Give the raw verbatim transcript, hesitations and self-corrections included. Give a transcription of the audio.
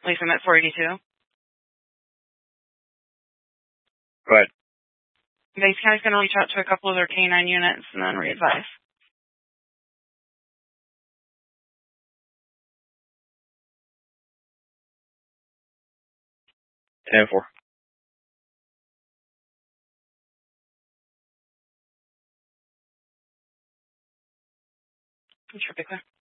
Lisa, I'm at four eighty-two. Go ahead. Banks County's going to reach out to a couple of their K nine units and then re-advise. ten four. Sure, be clear.